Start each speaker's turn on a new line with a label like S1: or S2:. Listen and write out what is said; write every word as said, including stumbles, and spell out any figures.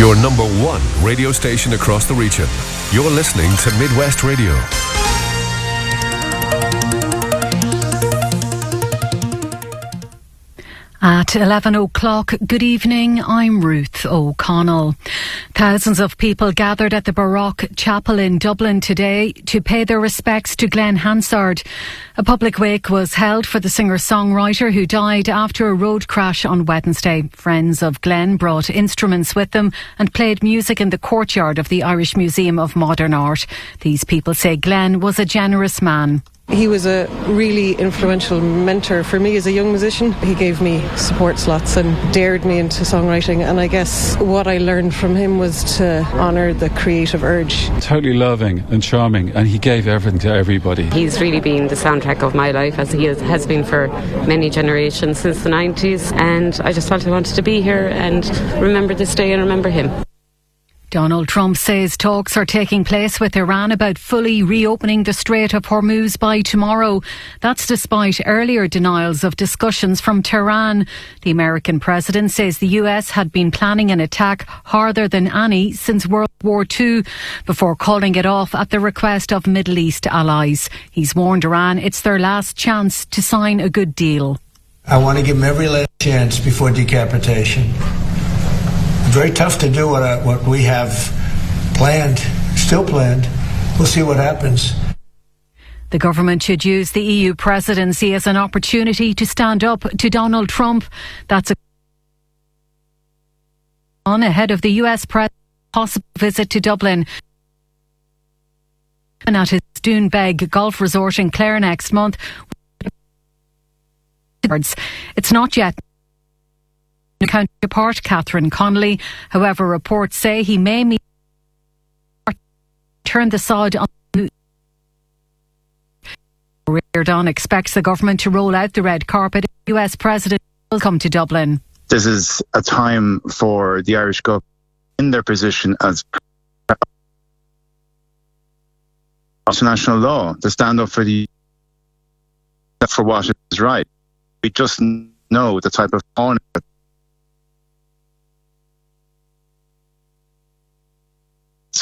S1: Your number one radio station across the region. You're listening to Midwest Radio.
S2: At eleven o'clock, good evening, I'm Ruth O'Connell. Thousands of people gathered at the Baroque Chapel in Dublin today to pay their respects to Glenn Hansard. A public wake was held for the singer-songwriter who died after a road crash on Wednesday. Friends of Glenn brought instruments with them and played music in the courtyard of the Irish Museum of Modern Art. These people say Glenn was a generous man.
S3: He was a really influential mentor for me as a young musician. He gave me support slots and dared me into songwriting, and I guess what I learned from him was to honour the creative urge.
S4: Totally loving and charming, and he gave everything to everybody.
S5: He's really been the soundtrack of my life, as he has been for many generations since the nineties, and I just felt I wanted to be here and remember this day and remember him.
S2: Donald Trump says talks are taking place with Iran about fully reopening the Strait of Hormuz by tomorrow. That's despite earlier denials of discussions from Tehran. The American president says the U S had been planning an attack harder than any since World War Two, before calling it off at the request of Middle East allies. He's warned Iran it's their last chance to sign a good deal.
S6: I want to give them every last chance before decapitation. Very tough to do what I, what we have planned, still planned. We'll see what happens.
S2: The government should use the E U presidency as an opportunity to stand up to Donald Trump. That's a on ahead of the U S president's possible visit to Dublin and at his Doonbeg golf resort in Clare next month. It's not yet counterpart Catherine Connolly. However, reports say he may meet turn the sod on. Reardon expects the government to roll out the red carpet. The U S president will come to Dublin.
S7: This is a time for the Irish government in their position as international law to stand up for the for what is right. We just know the type of honor